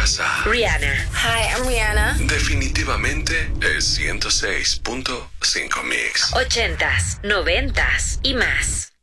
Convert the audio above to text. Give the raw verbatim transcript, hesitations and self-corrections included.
casa. Rihanna. Hi, I'm Rihanna. Definitivamente es ciento seis punto cinco Mix. Ochentas, noventas y más.